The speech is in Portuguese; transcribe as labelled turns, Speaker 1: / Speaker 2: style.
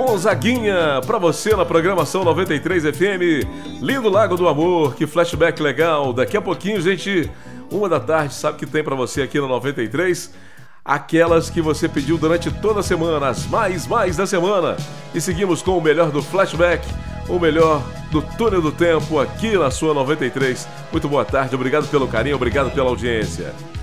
Speaker 1: Gonzaguinha, pra você na programação 93 FM. Lindo Lago do Amor, que flashback legal. Daqui a pouquinho, gente, 1h da tarde, sabe que tem pra você aqui no 93? Aquelas que você pediu durante toda a semana, as mais da semana. E seguimos com o melhor do flashback, o melhor do túnel do tempo aqui na sua 93. Muito boa tarde, obrigado pelo carinho, obrigado pela audiência.